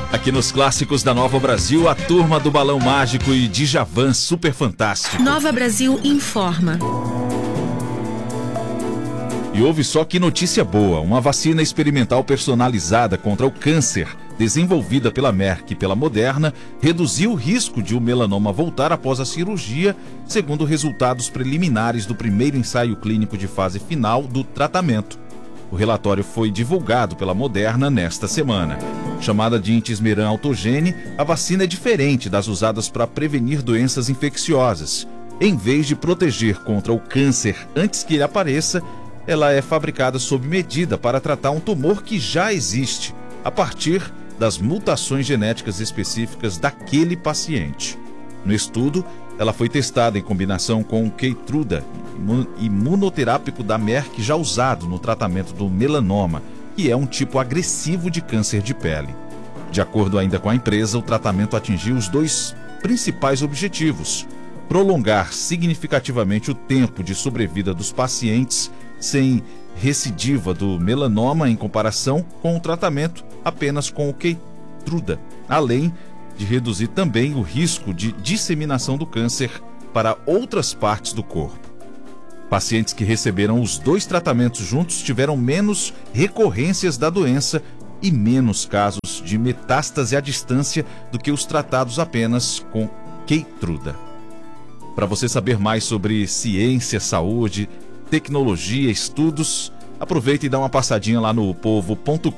Aqui nos clássicos da Nova Brasil, a turma do Balão Mágico e Djavan Super Fantástico. Nova Brasil informa. E ouve só que notícia boa, uma vacina experimental personalizada contra o câncer, desenvolvida pela Merck e pela Moderna, reduziu o risco de o melanoma voltar após a cirurgia, segundo resultados preliminares do primeiro ensaio clínico de fase final do tratamento. O relatório foi divulgado pela Moderna nesta semana. Chamada de Intismeran Autogene, a vacina é diferente das usadas para prevenir doenças infecciosas. Em vez de proteger contra o câncer antes que ele apareça, ela é fabricada sob medida para tratar um tumor que já existe, a partir das mutações genéticas específicas daquele paciente. No estudo, ela foi testada em combinação com o Keytruda, imunoterápico da Merck já usado no tratamento do melanoma, que é um tipo agressivo de câncer de pele. De acordo ainda com a empresa, o tratamento atingiu os dois principais objetivos: prolongar significativamente o tempo de sobrevida dos pacientes sem recidiva do melanoma em comparação com o tratamento apenas com o Keytruda, além de reduzir também o risco de disseminação do câncer para outras partes do corpo. Pacientes que receberam os dois tratamentos juntos tiveram menos recorrências da doença e menos casos de metástase à distância do que os tratados apenas com Keytruda. Para você saber mais sobre ciência, saúde, tecnologia, estudos, aproveita e dá uma passadinha lá no povo.com.br.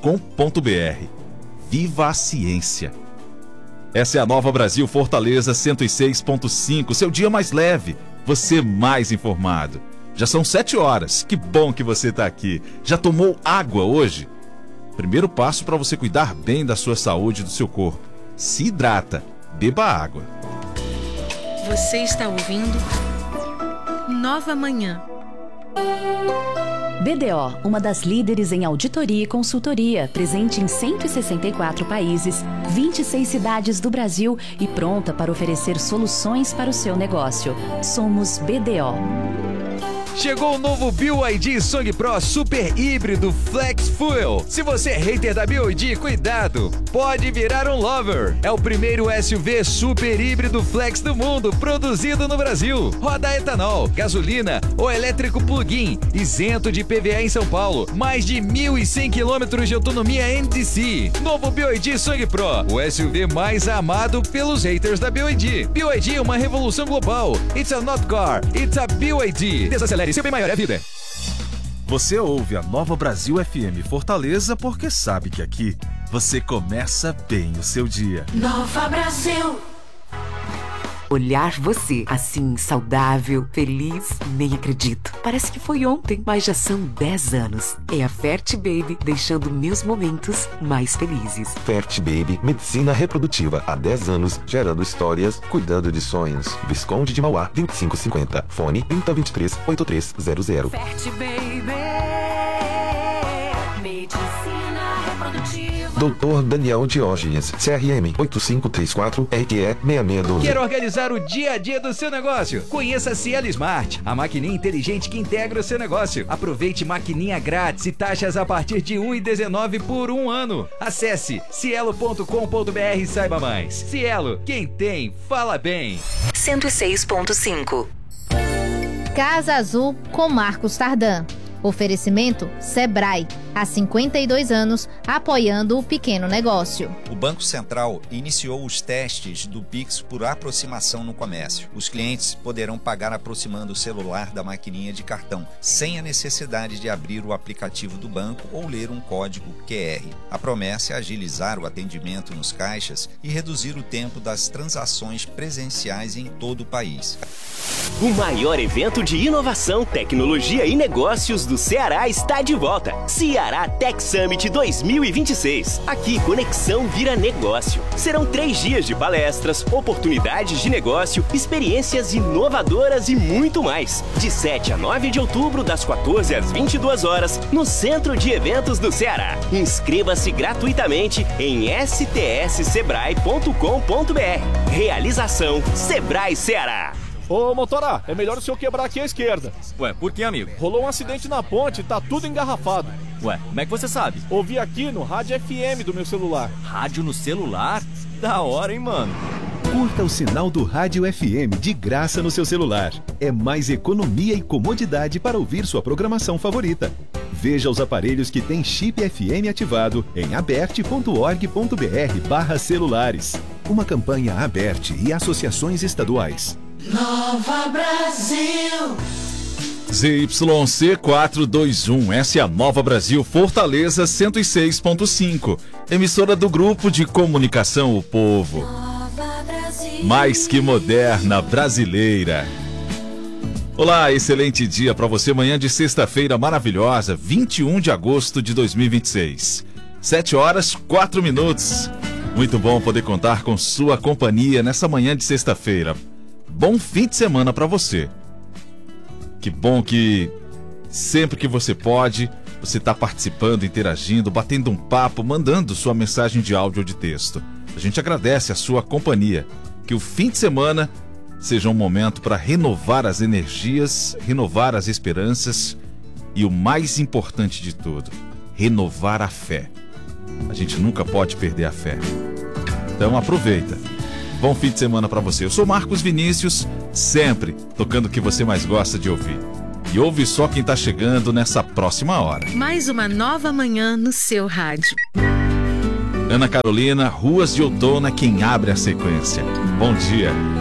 Viva a ciência! Essa é a Nova Brasil Fortaleza 106.5, seu dia mais leve, você mais informado. Já são 7 horas, que bom que você está aqui. Já tomou água hoje? Primeiro passo para você cuidar bem da sua saúde e do seu corpo. Se hidrata, beba água. Você está ouvindo Nova Manhã. BDO, uma das líderes em auditoria e consultoria, presente em 164 países, 26 cidades do Brasil e pronta para oferecer soluções para o seu negócio. Somos BDO. Chegou o novo BYD Song Pro Super Híbrido Flex Fuel. Se você é hater da BYD, cuidado, pode virar um lover. É o primeiro SUV super híbrido flex do mundo, produzido no Brasil. Roda a etanol, gasolina ou elétrico plug-in, isento de IPVA em São Paulo. Mais de 1.100 km de autonomia NDC. Novo BYD Song Pro, o SUV mais amado pelos haters da BYD. BYD é uma revolução global. It's a not car, it's a BYD. Desacelere, seu bem maior é a vida. Você ouve a Nova Brasil FM Fortaleza porque sabe que aqui você começa bem o seu dia. Nova Brasil. Olhar você assim, saudável, feliz, nem acredito. Parece que foi ontem, mas já são 10 anos. É a Fert Baby deixando meus momentos mais felizes. Fert Baby, medicina reprodutiva há 10 anos, gerando histórias, cuidando de sonhos. Visconde de Mauá, 2550. Fone 3023-8300. Fert Baby, medicina reprodutiva. Dr. Daniel Diógenes, CRM 8534-RE6612. Quer organizar o dia a dia do seu negócio? Conheça a Cielo Smart, a maquininha inteligente que integra o seu negócio. Aproveite maquininha grátis e taxas a partir de R$ 1,19 por um ano. Acesse cielo.com.br e saiba mais. Cielo, quem tem, fala bem. 106.5. Casa Azul com Marcos Tardan. Oferecimento Sebrae, há 52 anos, apoiando o pequeno negócio. O Banco Central iniciou os testes do Pix por aproximação no comércio. Os clientes poderão pagar aproximando o celular da maquininha de cartão, sem a necessidade de abrir o aplicativo do banco ou ler um código QR. A promessa é agilizar o atendimento nos caixas e reduzir o tempo das transações presenciais em todo o país. O maior evento de inovação, tecnologia e negócios do Ceará está de volta. Ceará Tech Summit 2026. Aqui, conexão vira negócio. Serão 3 dias de palestras, oportunidades de negócio, experiências inovadoras e muito mais. De 7 a 9 de outubro, das 14 às 22 horas, no Centro de Eventos do Ceará. Inscreva-se gratuitamente em stssebrae.com.br. Realização Sebrae Ceará. Ô, motora, é melhor o senhor quebrar aqui à esquerda. Ué, por que, amigo? Rolou um acidente na ponte e tá tudo engarrafado. Ué, como é que você sabe? Ouvi aqui no rádio FM do meu celular. Rádio no celular? Da hora, hein, mano? Curta o sinal do Rádio FM de graça no seu celular. É mais economia e comodidade para ouvir sua programação favorita. Veja os aparelhos que têm chip FM ativado em aberte.org.br/celulares. Uma campanha Aberte e associações estaduais. Nova Brasil. ZYC 421, essa é a Nova Brasil, Fortaleza 106.5, emissora do Grupo de Comunicação O Povo. Mais que moderna, brasileira. Olá, excelente dia para você, manhã de sexta-feira maravilhosa, 21 de agosto de 2026. 7h04. Muito bom poder contar com sua companhia nessa manhã de sexta-feira. Bom fim de semana para você. Que bom que sempre que você pode, você está participando, interagindo, batendo um papo, mandando sua mensagem de áudio ou de texto. A gente agradece a sua companhia. Que o fim de semana seja um momento para renovar as energias, renovar as esperanças e o mais importante de tudo, renovar a fé. A gente nunca pode perder a fé. Então aproveita. Bom fim de semana para você. Eu sou Marcos Vinícius, sempre tocando o que você mais gosta de ouvir. E ouve só quem tá chegando nessa próxima hora. Mais uma nova manhã no seu rádio. Ana Carolina, Ruas de Outono, quem abre a sequência. Bom dia.